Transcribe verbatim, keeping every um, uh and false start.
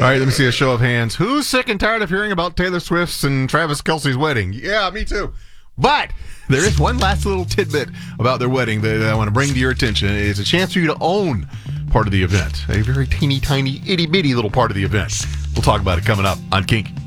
right, let me see a show of hands. Who's sick and tired of hearing about Taylor Swift's and Travis Kelce's wedding? Yeah, me too. But there is one last little tidbit about their wedding that I want to bring to your attention. It's a chance for you to own part of the event, a very teeny tiny, itty bitty little part of the event. We'll talk about it coming up on Kink.